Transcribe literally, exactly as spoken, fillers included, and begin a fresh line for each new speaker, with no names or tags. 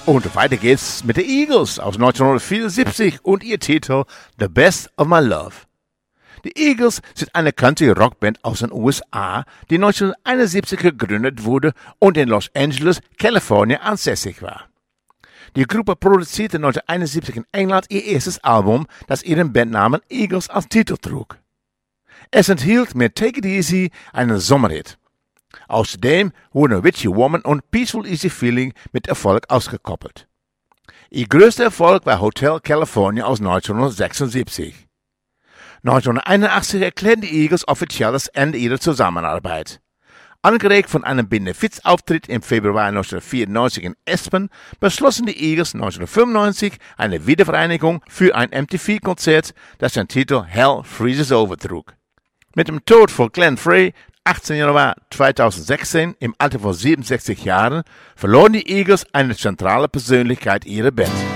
Und weiter geht's mit den Eagles aus neunzehnhundertvierundsiebzig und ihr Titel The Best of My Love. Die Eagles sind eine Country-Rock-Band aus den U S A, die neunzehnhunderteinundsiebzig gegründet wurde und in Los Angeles, Kalifornien ansässig war. Die Gruppe produzierte neunzehnhunderteinundsiebzig in England ihr erstes Album, das ihren Bandnamen Eagles als Titel trug. Es enthielt mit Take It Easy einen Sommerhit. Außerdem wurden Witchy Woman und Peaceful Easy Feeling mit Erfolg ausgekoppelt. Ihr größter Erfolg war Hotel California aus neunzehnhundertsechsundsiebzig. neunzehnhunderteinundachtzig erklärten die Eagles offiziell das Ende ihrer Zusammenarbeit. Angeregt von einem Benefizauftritt im Februar neunzehnhundertvierundneunzig in Aspen beschlossen die Eagles neunzehnhundertfünfundneunzig eine Wiedervereinigung für ein M T V-Konzert, das den Titel Hell Freezes Over trug. Mit dem Tod von Glenn Frey achtzehnten Januar zweitausendsechzehn im Alter von siebenundsechzig Jahren verloren die Eagles eine zentrale Persönlichkeit ihrer Band.